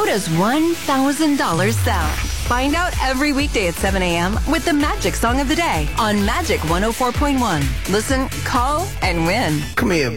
Dakota's $1,000 sound. Find out every weekday at 7 a.m. with the Magic Song of the Day on Magic 104.1. Listen, call, and win. Come here,